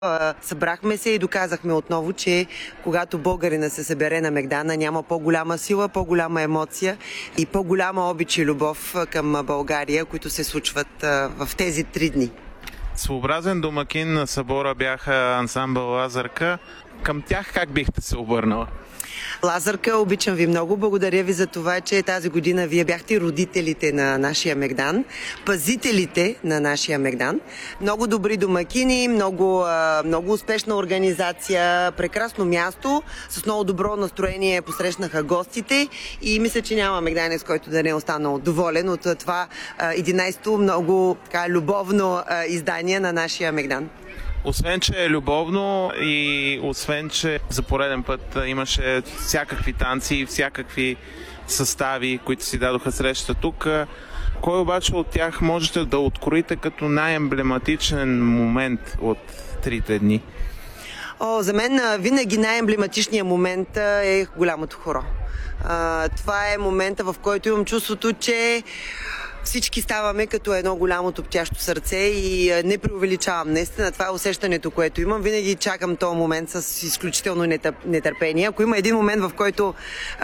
Събрахме се и доказахме отново, че когато българина се събере на Мегдана, няма по-голяма сила, по-голяма емоция и по-голяма обич и любов към България, които се случват в тези 3 дни. Своеобразен домакин на събора бяха ансамбъл Лазарка. Към тях как бихте се обърнала? Лазарка, обичам ви много. Благодаря ви за това, че тази година вие бяхте родителите на нашия Мегдан, пазителите на нашия Мегдан. Много добри домакини, много успешна организация, прекрасно място, с много добро настроение посрещнаха гостите и мисля, че няма мегданец, който да не е останал доволен от това 11-то много любовно издание на нашия Мегдан. Освен, че е любовно и освен, че за пореден път имаше всякакви танци и всякакви състави, които си дадоха среща тук, кой обаче от тях можете да откроите като най-емблематичен момент от 3 дни? За мен винаги най-емблематичният момент е голямото хоро. Това е момента, в който имам чувството, че всички ставаме като едно голямо топтящо сърце и не преувеличавам. Наистина, това е усещането, което имам. Винаги чакам този момент с изключително нетърпение. Ако има един момент, в който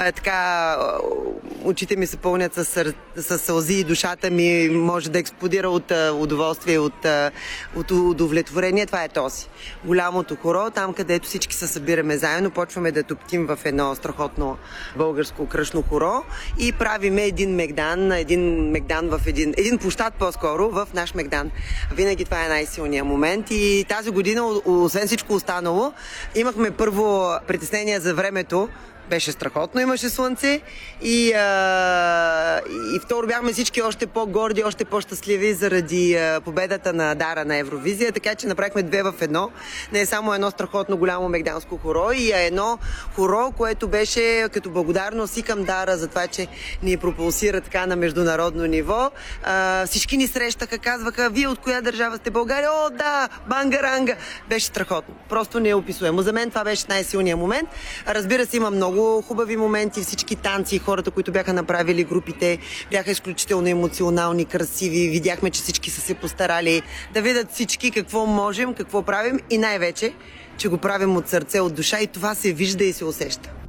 очите ми се пълнят с сълзи и душата ми може да експлодира от удоволствие, от удовлетворение, това е този. Голямото хоро, там където всички се събираме заедно, почваме да топтим в едно страхотно българско кръшно хоро и правиме един Мегдан в един площад по-скоро в наш Мегдан. Винаги това е най-силният момент и тази година, освен всичко останало, имахме първо притеснение за времето. Беше страхотно, имаше слънце и второ бяхме всички още по-горди, още по-щастливи заради победата на Дара на Евровизия, така че направихме 2 в 1. Не е само едно страхотно голямо мегданско хоро и едно хоро, което беше като благодарност и към Дара за това, че ни пропулсира така на международно ниво. Всички ни срещаха, казваха: вие от коя държава сте? България? О, да! Бангаранга! Беше страхотно. Просто неописуемо. За мен това беше най-силният момент. Разбира се, има много хубави моменти, всички танци, хората, които бяха направили групите, бяха изключително емоционални, красиви. Видяхме, че всички са се постарали да видят всички какво можем, какво правим и най-вече, че го правим от сърце, от душа и това се вижда и се усеща.